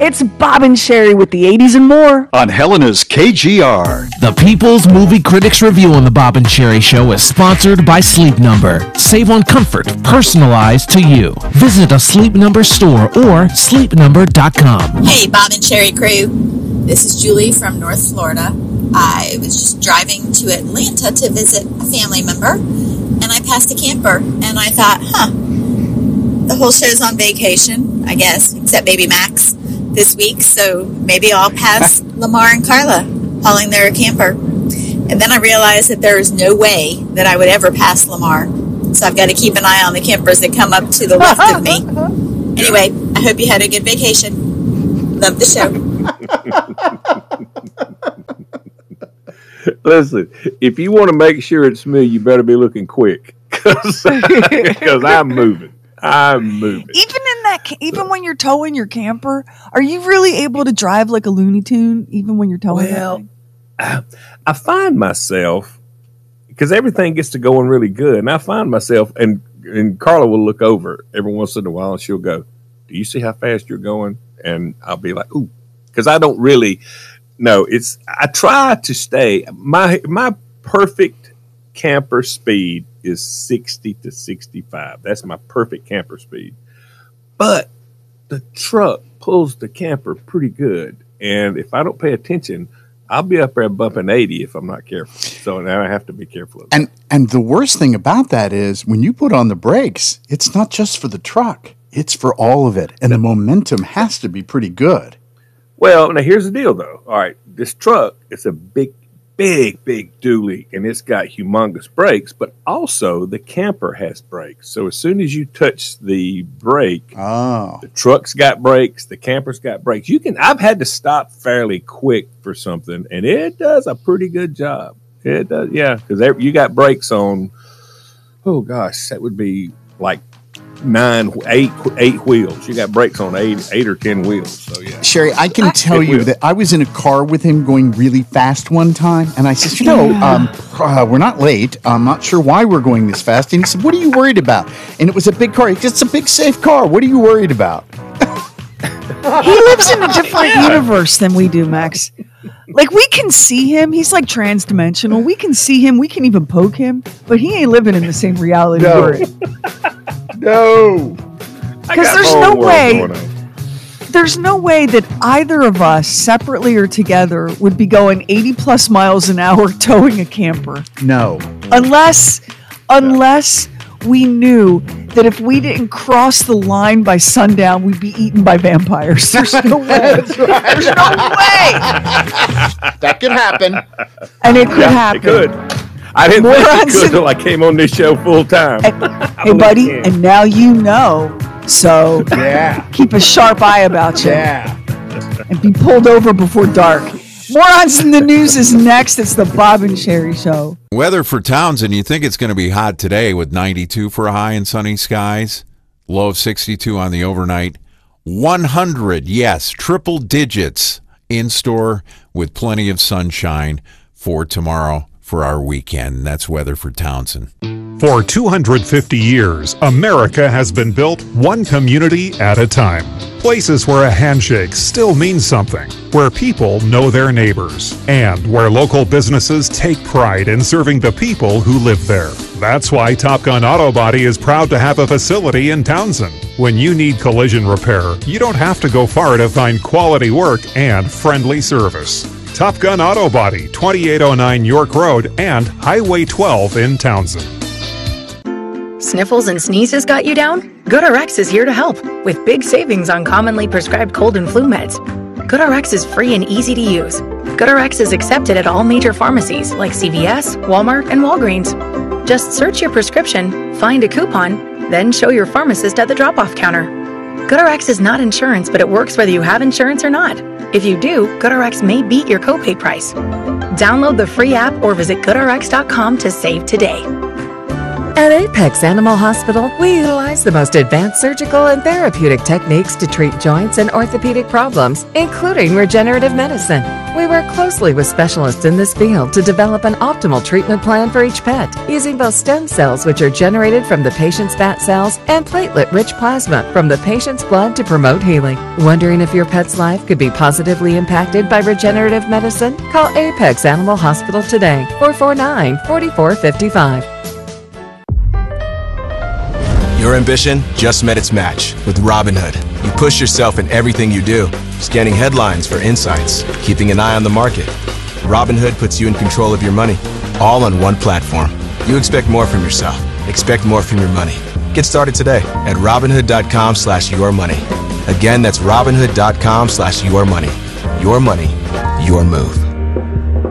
It's Bob and Sherry with the 80s and more on Helena's KGR. The People's Movie Critics Review on the Bob and Sherry Show is sponsored by Sleep Number. Save on comfort, personalized to you. Visit a Sleep Number store or sleepnumber.com. Hey, Bob and Sherry crew. This is Julie from North Florida. I was just driving to Atlanta to visit a family member, and I passed a camper, and I thought, the whole show's on vacation, I guess, except baby Max this week, so maybe I'll pass Lamar and Carla hauling their camper. And then I realized that there is no way that I would ever pass Lamar, so I've got to keep an eye on the campers that come up to the left of me. Anyway, I hope you had a good vacation. Love the show. Listen, if you want to make sure it's me, you better be looking quick, because I'm moving. Even when you're towing your camper, are you really able to drive like a Looney Tune even when you're towing? Well, I find myself, because everything gets to going really good, and I find myself, and Carla will look over every once in a while, and she'll go, "Do you see how fast you're going?" And I'll be like, "Ooh," because I don't really know. I try to stay. My perfect camper speed is 60 to 65. That's my perfect camper speed. But the truck pulls the camper pretty good. And if I don't pay attention, I'll be up there bumping 80 if I'm not careful. So now I have to be careful. And the worst thing about that is when you put on the brakes, it's not just for the truck. It's for all of it. And the momentum has to be pretty good. Well, now here's the deal, though. All right, this truck, it's a big dually, and it's got humongous brakes, but also the camper has brakes. So as soon as you touch the brake, the truck's got brakes, the camper's got brakes. I've had to stop fairly quick for something, and it does a pretty good job. It does, yeah, because you got brakes on, oh gosh, that would be like eight wheels. You got brakes on eight or 10 wheels. So yeah. Sherry, I can tell you that I was in a car with him going really fast one time, and I said, we're not late. I'm not sure why we're going this fast. And he said, "What are you worried about?" And it was a big car. It's a big, safe car. What are you worried about? He lives in a different universe than we do, Max. Like, we can see him. He's like trans-dimensional. We can see him. We can even poke him. But he ain't living in the same reality we're in. No. Because there's no way that either of us, separately or together, would be going 80 plus miles an hour towing a camper. No. Unless we knew that if we didn't cross the line by sundown, we'd be eaten by vampires. There's no way. That's right. There's no way. That could happen. And it could happen. It could. I didn't think it could until I came on this show full time. Hey, buddy, and now you know. So keep a sharp eye about you. Yeah. And be pulled over before dark. Morons in the News is next. It's the Bob and Sherry Show. Weather for Townsend, you think it's going to be hot today with 92 for a high and sunny skies. Low of 62 on the overnight. 100, yes, triple digits in store with plenty of sunshine for tomorrow for our weekend. That's weather for Townsend. For 250 years, America has been built one community at a time. Places where a handshake still means something, where people know their neighbors, and where local businesses take pride in serving the people who live there. That's why Top Gun Auto Body is proud to have a facility in Townsend. When you need collision repair, you don't have to go far to find quality work and friendly service. Top Gun Auto Body, 2809 York Road and Highway 12 in Townsend. Sniffles and sneezes got you down? GoodRx is here to help with big savings on commonly prescribed cold and flu meds. GoodRx is free and easy to use. GoodRx is accepted at all major pharmacies like CVS, Walmart, and Walgreens. Just search your prescription, find a coupon, then show your pharmacist at the drop-off counter. GoodRx is not insurance, but it works whether you have insurance or not. If you do, GoodRx may beat your copay price. Download the free app or visit GoodRx.com to save today. At Apex Animal Hospital, we utilize the most advanced surgical and therapeutic techniques to treat joints and orthopedic problems, including regenerative medicine. We work closely with specialists in this field to develop an optimal treatment plan for each pet, using both stem cells, which are generated from the patient's fat cells, and platelet-rich plasma from the patient's blood to promote healing. Wondering if your pet's life could be positively impacted by regenerative medicine? Call Apex Animal Hospital today, 449-4455. Your ambition just met its match with Robinhood. You push yourself in everything you do, scanning headlines for insights, keeping an eye on the market. Robinhood puts you in control of your money, all on one platform. You expect more from yourself. Expect more from your money. Get started today at Robinhood.com/yourmoney. Again, that's Robinhood.com/yourmoney. Your money, your move.